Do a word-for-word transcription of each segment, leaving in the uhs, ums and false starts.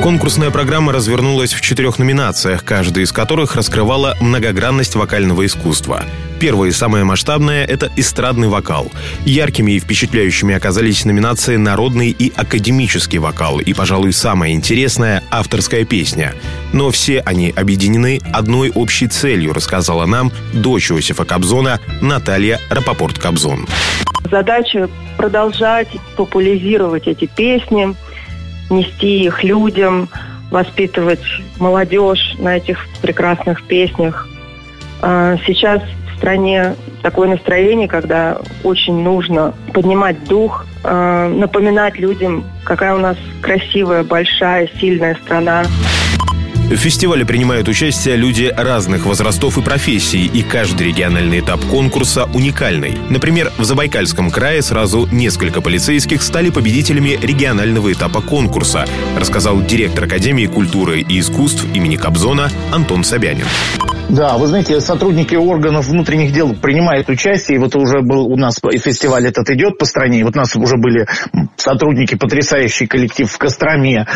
Конкурсная программа развернулась в четырех номинациях, каждая из которых раскрывала многогранность вокального искусства. Первая и самая масштабная — это эстрадный вокал. Яркими и впечатляющими оказались номинации «Народный» и «Академический вокал» и, пожалуй, самая интересная — «Авторская песня». Но все они объединены одной общей целью, рассказала нам дочь Иосифа Кобзона Наталья Рапопорт-Кобзон. Задача продолжать популяризировать эти песни, нести их людям, воспитывать молодежь на этих прекрасных песнях. Сейчас в стране такое настроение, когда очень нужно поднимать дух, напоминать людям, какая у нас красивая, большая, сильная страна. В фестивале принимают участие люди разных возрастов и профессий, и каждый региональный этап конкурса уникальный. Например, в Забайкальском крае сразу несколько полицейских стали победителями регионального этапа конкурса, рассказал директор Академии культуры и искусств имени Кобзона Антон Собянин. Да, вы знаете, сотрудники органов внутренних дел принимают участие, и вот уже был у нас фестиваль этот идет по стране, и вот у нас уже были сотрудники, потрясающий коллектив в Костроме,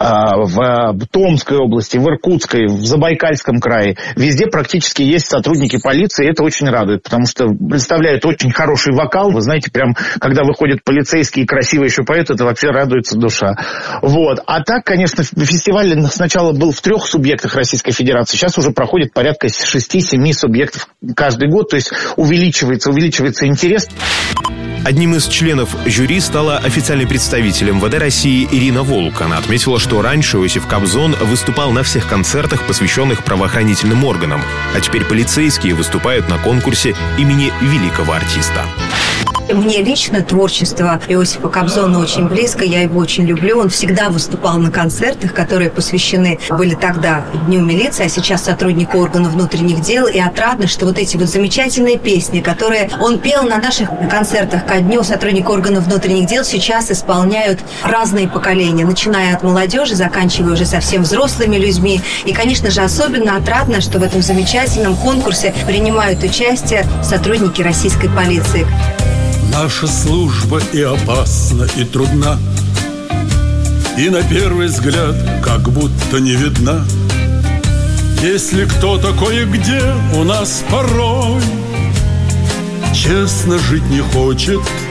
в Томской области, в Иркутской, в Забайкальском крае. Везде практически есть сотрудники полиции, и это очень радует, потому что представляют очень хороший вокал. Вы знаете, прям, когда выходят полицейские и красиво еще поют, это вообще радуется душа. Вот. А так, конечно, фестиваль сначала был в трех субъектах Российской Федерации, сейчас уже проходит порядка шести-семи субъектов каждый год, то есть увеличивается, увеличивается интерес. Одним из членов жюри стала официальный представитель эм вэ дэ России Ирина Волк. Она отметила, что раньше Иосиф Кобзон выступал на всех концертах, посвященных правоохранительным органам, а теперь полицейские выступают на конкурсе имени великого артиста. Мне лично творчество Иосифа Кобзона очень близко, я его очень люблю. Он всегда выступал на концертах, которые посвящены были тогда Дню милиции, а сейчас сотруднику органов внутренних дел. И отрадно, что вот эти вот замечательные песни, которые он пел на наших концертах ко Дню сотрудника органов внутренних дел, сейчас исполняют разные поколения, начиная от молодежи, заканчивая уже совсем взрослыми людьми. И, конечно же, особенно отрадно, что в этом замечательном конкурсе принимают участие сотрудники российской полиции. Наша служба и опасна, и трудна, и на первый взгляд как будто не видна. Если кто-то кое-где у нас порой честно жить не хочет,